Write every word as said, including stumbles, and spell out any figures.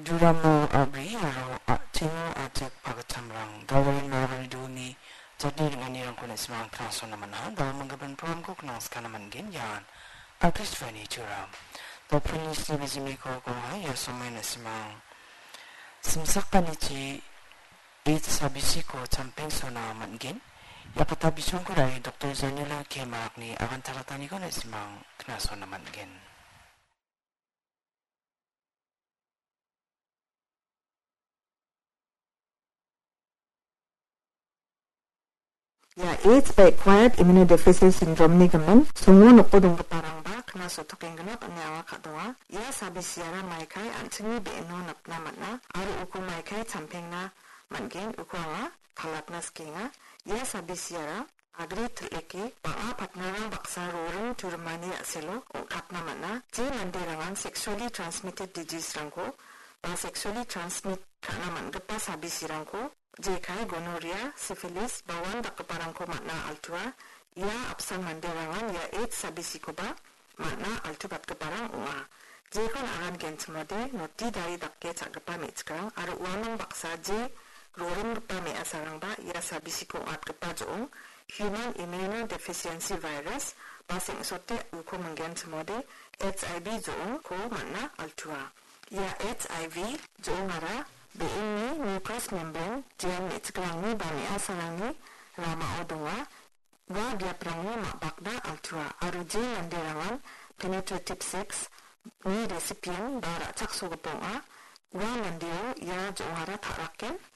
Duramo abri aro a tino atek pagatamrang dawalin marabal duni jadi dengan yang kuna semang knaso naman ha dalam menggaban program ko knas kanaman gen yan artist fani turam to prinis ni bizimi ko ko ha ya somay na semang simsak panichi it sabisi ko camping so naman gen ya patabison ko rai Doctor Zanila Kemak ni akan taratani ko na semang knaso naman gen. Ya, AIDS by acquired immunodeficiency syndrome ni gaman sungu nukpo dong parang ba kena soto keng genap ane awak kadua ya sabi siara maikai antingi be eno nap na matna aru uku maikai camping na mangeng uku awa kalat na skinga ya sabi siara agri teleke baa patnarang baksa roring turmani aselo ungkap na matna je mandirangan sexually transmitted disease rangko ba sexually transmit kana manggepa sabi sirangko jekai gonorrhea, syphilis, bawang dak keparangko makna altua, ia absan mandirangan ya AIDS sabisiko ba, makna altu bat keparang unga. Jekon akan gen semode, noti dari dakke cak gepa me sekarang, aru uamang baksa je, roring gepa me asarang ba, ia sabisiko at gepa joong, human immunodeficiency virus, basing sote uko menggen semode, H I V joong ko makna altua. Ya H I V joong ara, Being ni mucous membrane jian ni sekarang ni bani asalani rama odonga wa dia prangi mak bakda altua aru je mandirangan penetrative sex ni recipient bara cak sugaponga wa mandio ya jongara tharaken